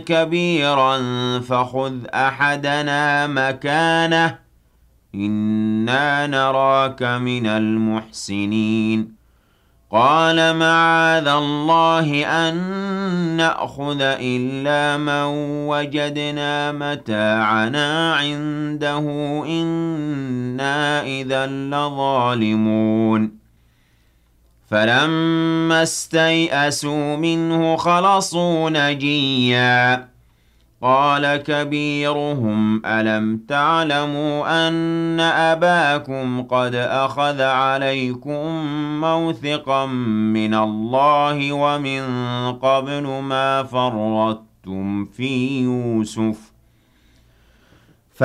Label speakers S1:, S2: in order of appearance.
S1: كبيرا فخذ أحدنا مكانه إنا نراك من المحسنين قال معاذ الله أن نأخذ إلا من وجدنا متاعنا عنده إنا إذا لظالمون فلما استيئسوا منه خلصوا نجيا قال كبيرهم ألم تعلموا أن أباكم قد أخذ عليكم موثقا من الله ومن قبل ما فرطتم في يوسف